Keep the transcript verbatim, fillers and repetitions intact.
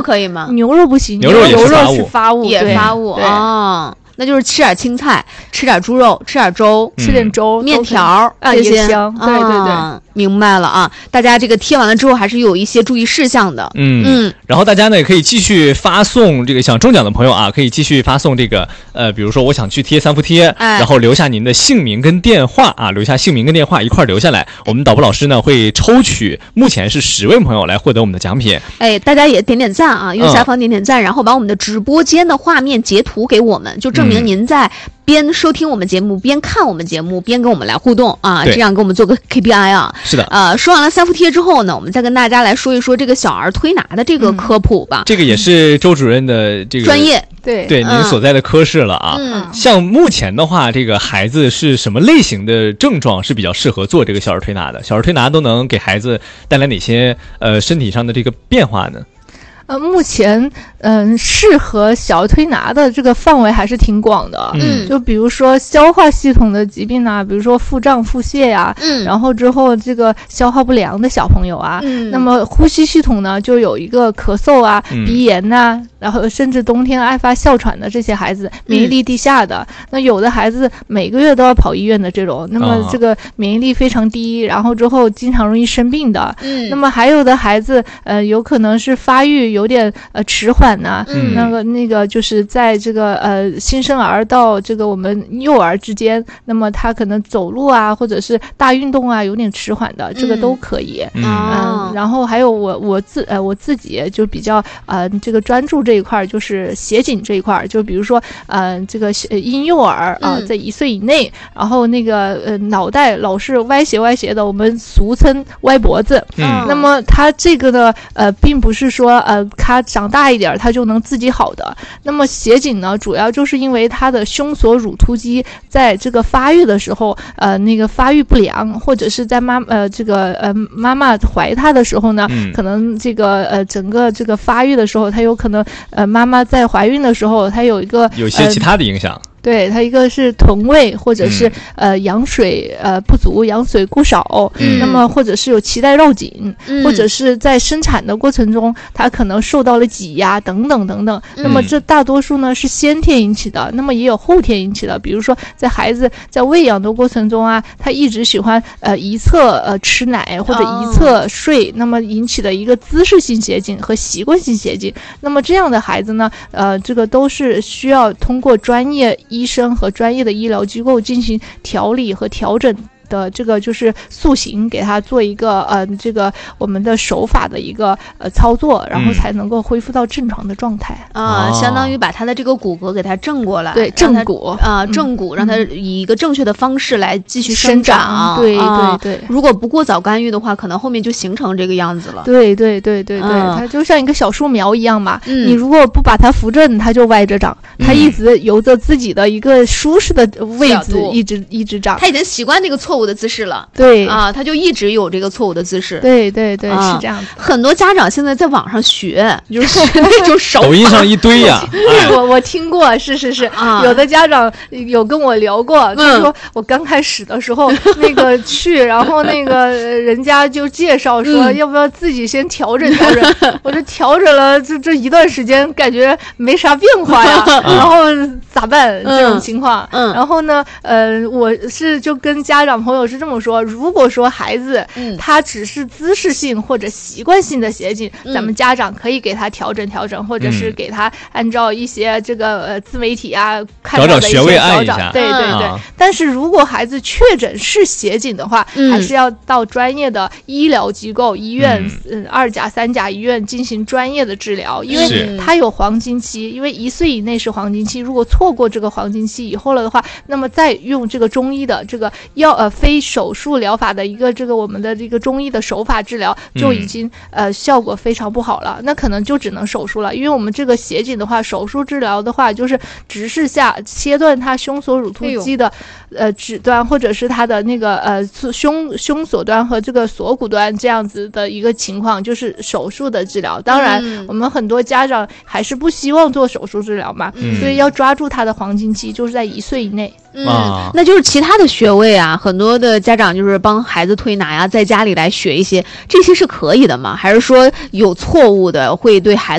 肉可以吗？ 牛肉不行， 牛肉也是发物， 是发物， 也发物啊。那就是吃点青菜，吃点猪肉，吃点粥， 吃点粥、 面条啊， 这些也香。对对对、啊， 明白了啊！大家这个贴完了之后，还是有一些注意事项的。 嗯嗯。然后大家呢也可以继续发送这个想中奖的朋友啊，可以继续发送这个呃，比如说我想去贴三伏贴，哎、然后留下您的姓名跟电话啊，留下姓名跟电话一块留下来，我们导播老师呢会抽取，目前是十位朋友来获得我们的奖品。 哎，大家也点点赞啊，右下方点点赞，嗯、然后把我们的直播间的画面截图给我们，就证明您在边收听我们节目，边看我们节目，边跟我们来互动啊，这样给我们做个 K P I 啊。 是的。 呃，说完了三伏贴之后呢，我们再跟大家来说一说这个小儿推拿的这个科普吧。 嗯、这个也是周主任的这个专业， 对对，您所在的科室了啊。嗯。像目前的话，这个孩子是什么类型的症状是比较适合做这个小儿推拿的？小儿推拿都能给孩子带来哪些呃身体上的这个变化呢？ 呃，目前嗯、呃，适合小儿推拿的这个范围还是挺广的。 嗯， 就比如说消化系统的疾病啊，比如说腹胀、腹泻呀、啊，嗯，然后之后这个消化不良的小朋友啊，嗯，那么呼吸系统呢，就有一个咳嗽啊、嗯、鼻炎呐、啊，然后甚至冬天爱发哮喘的这些孩子，免疫力低下的，嗯、那有的孩子每个月都要跑医院的这种，那么这个免疫力非常低，然后之后经常容易生病的，嗯，那么还有的孩子，呃，有可能是发育有点呃迟缓呐、啊，嗯，那个那个就是在这个呃新生儿到这个我们幼儿之间，那么他可能走路啊或者是大运动啊有点迟缓的，这个都可以。 嗯， 嗯然后还有我我自呃我自己就比较呃这个专注这一块，就是斜颈这一块，就比如说呃这个婴幼儿啊、呃、在一岁以内，然后那个呃脑袋老是歪斜歪斜的，我们俗称歪脖子。嗯，那么他这个呢呃并不是说呃他长大一点他就能自己好的。那么斜颈呢主要就是因为他的胸锁乳突肌在这个发育的时候呃那个发育不良，或者是在妈呃这个呃妈妈怀他的时候呢、嗯、可能这个呃整个这个发育的时候他有可能呃妈妈在怀孕的时候他有一个有些其他的影响、呃对，它一个是臀位或者是、嗯、呃羊水呃不足，羊水过少、嗯、那么或者是有脐带绕颈、嗯、或者是在生产的过程中它可能受到了挤压等等等等、嗯、那么这大多数呢是先天引起的，那么也有后天引起的，比如说在孩子在喂养的过程中啊，他一直喜欢呃一侧呃吃奶或者一侧睡、哦、那么引起的一个姿势性斜颈和习惯性斜颈，那么这样的孩子呢呃这个都是需要通过专业医生和专业的医疗机构进行调理和调整的，这个就是塑形，给他做一个呃这个我们的手法的一个呃操作，然后才能够恢复到正常的状态、 嗯、啊，相当于把他的这个骨骼给他正过来， 对，正骨啊，正骨、嗯、让他以一个正确的方式来继续生长， 长对对啊、 对。 如果不过早干预的话，可能后面就形成这个样子了。 对对对对对， 嗯、 它就像一个小树苗一样嘛、 嗯， 你如果不把它扶正，它就歪着长，它一直由着自己的一个舒适的位置一直一直长， 他已经习惯这个错误的姿势了。 对啊，他就一直有这个错误的姿势。 对对对、 啊， 是这样的。 很多家长现在在网上学，就是那种手抖音上一堆呀、 啊。我我听过，是是是、啊，有的家长有跟我聊过，他、嗯、说我刚开始的时候那个去，然后那个人家就介绍说要不要自己先调整调整。嗯、我这调整了这这一段时间，感觉没啥变化呀，然后咋办、嗯、这种情况？嗯，然后呢，呃，我是就跟家长朋友是这么说。如果说孩子、嗯、他只是姿势性或者习惯性的斜颈、嗯、咱们家长可以给他调整调整，或者是给他按照一些这个呃自媒体啊看到的一些找找穴位按一下， 对对对、嗯、但是如果孩子确诊是斜颈的话、嗯、还是要到专业的医疗机构医院、嗯、二甲三甲医院进行专业的治疗，因为他有黄金期，因为一岁以内是黄金期，如果错过这个黄金期以后了的话，那么再用这个中医的这个药呃非手术疗法的一个这个我们的这个中医的手法治疗就已经、嗯、呃效果非常不好了，那可能就只能手术了，因为我们这个斜颈的话，手术治疗的话就是直视下切断它胸锁乳突肌的、哎、呃指端，或者是它的那个呃胸胸锁端和这个锁骨端这样子的一个情况，就是手术的治疗。当然、嗯、我们很多家长还是不希望做手术治疗嘛、嗯、所以要抓住它的黄金期，就是在一岁以内。 嗯、啊，那就是其他的穴位啊，很多的家长就是帮孩子推拿呀，在家里来学一些，这些是可以的吗？还是说有错误的会对孩子